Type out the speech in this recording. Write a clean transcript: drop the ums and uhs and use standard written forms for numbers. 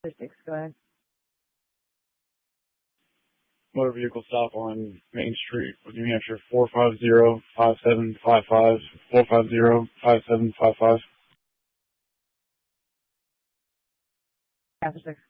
After 6, go ahead. Motor vehicle stop on Main Street with New Hampshire 450-5755, 450-5755. After 6.